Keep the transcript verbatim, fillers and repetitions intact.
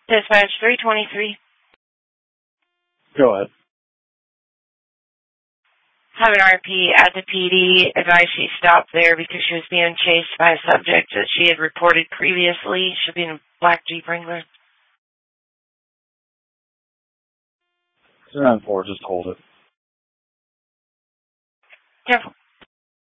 Dispatch three twenty-three. Go ahead. Have an R P at the P D advised she stopped there because she was being chased by a subject that she had reported previously. She'd been in a black Jeep Wrangler. seven four, just hold it. Careful.